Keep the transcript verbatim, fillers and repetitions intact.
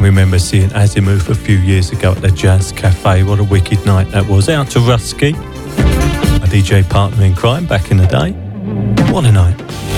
Remember seeing Azimuth a few years ago at the Jazz Cafe. What a wicked night that was. Out to Rusky, my D J partner in crime back in the day. What a night.